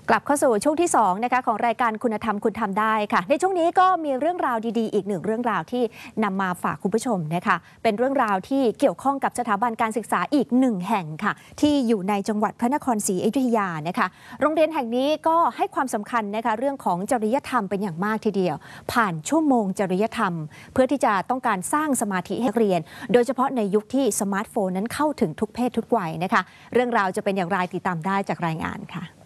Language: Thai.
กลับเข้าสู่ช่วงที่2นะคะของรายการคุณธรรมคุณทำได้ค่ะในช่วงนี้ก็มีเรื่องราวดีๆอีกหนึ่งเรื่องราวที่นำมาฝากคุณผู้ชมนะคะเป็นเรื่องราวที่เกี่ยวข้องกับสถาบันการศึกษาอีก1แห่งค่ะที่อยู่ในจังหวัดพระนครศรีอยุธยานะคะโรงเรียนแห่งนี้ก็ให้ความสำคัญนะคะเรื่องของจริยธรรมเป็นอย่างมากทีเดียวผ่านชั่วโมงจริยธรรมเพื่อที่จะต้องการสร้างสมาธิให้เรียนโดยเฉพาะในยุคที่สมาร์ทโฟนนั้นเข้าถึงทุกเพศทุกวัยนะคะเรื่องราวจะเป็นอย่างไรติดตามได้จากรายงานค่ะ